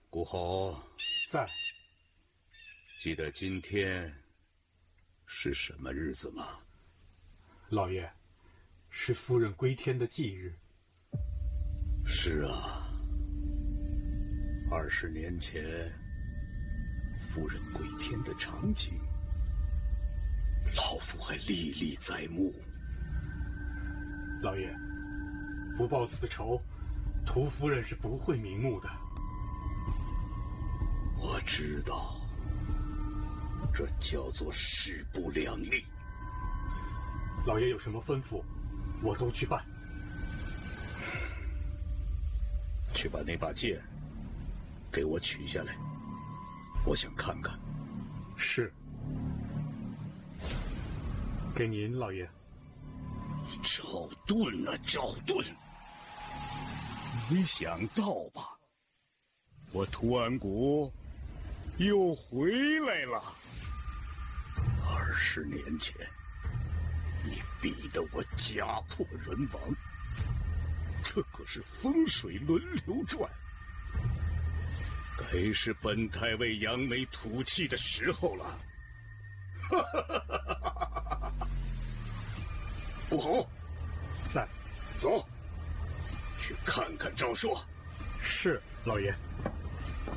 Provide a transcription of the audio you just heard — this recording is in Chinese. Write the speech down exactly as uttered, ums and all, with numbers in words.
顾侯在。 记得今天是什么日子吗？ 老爷，是夫人归天的忌日。 是啊，二十年前夫人归天的场景，老夫还历历在目。 老爷，不报此仇，屠夫人是不会瞑目的。 我知道，这叫做势不两立。 老爷有什么吩咐，我都去办。 去把那把剑给我取下来，我想看看。 是。给您，老爷。 赵盾啊，赵盾！没想到吧，我图安国又回来了。二十年前，你逼得我家破人亡，这可是风水轮流转，该是本太尉扬眉吐气的时候了。哈哈哈哈哈哈！顾侯， 在。 走，去看看赵硕。 是，老爷。